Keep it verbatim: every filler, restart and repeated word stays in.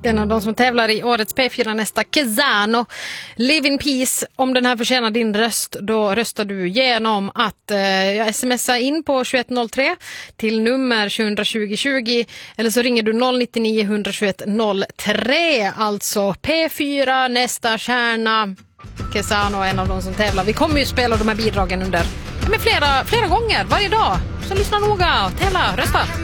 En av de som tävlar i årets P fyra nästa, Kesano. Live in peace. Om den här förtjänar din röst, då röstar du genom att eh, smsa in på tjugoett noll tre till nummer tjugo tjugo eller så ringer du noll nio nio ett ett ett noll tre. Alltså P fyra nästa stjärna, Kesano är en av de som tävlar. Vi kommer ju spela de här bidragen under med flera, flera gånger varje dag. Så lyssna noga, tävla, rösta.